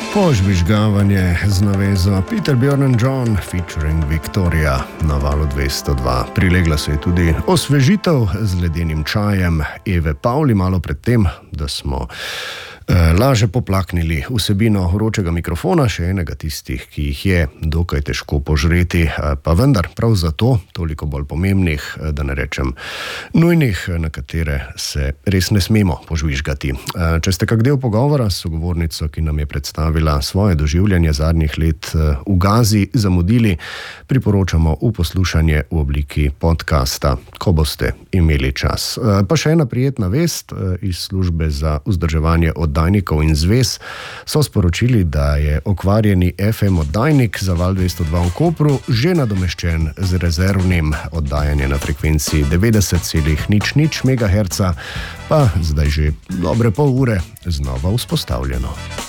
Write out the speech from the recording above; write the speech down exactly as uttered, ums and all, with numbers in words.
Požvižgavanje z navezo Peter, Bjorn and John featuring Victoria na valu dvesto dva. Prilegla se je tudi osvežitev z ledenim čajem Eve Pavli, malo pred tem, da smo eh, laže poplaknili vsebino vročega mikrofona, še enega tistih, ki jih je dokaj težko požreti, eh, pa vendar prav zato toliko bolj pomembnih, eh, da ne rečem nujnih, na katere se res ne smemo požvižgati. Eh, če ste kak del pogovora s sogovornico, ki nam je predstavila svoje doživljanje zadnjih let v Gazi, zamudili, priporočamo v poslušanje v obliki podcasta, ko boste imeli čas. Pa še ena prijetna vest iz službe za vzdrževanje oddajnikov in zvez so sporočili, da je okvarjeni F M oddajnik za val dvesto dva v Kopru že nadomeščen z rezervnim oddajanjem na frekvenci devetdeset celih nič nič megaherca, pa zdaj že dobre pol ure znova vzpostavljeno.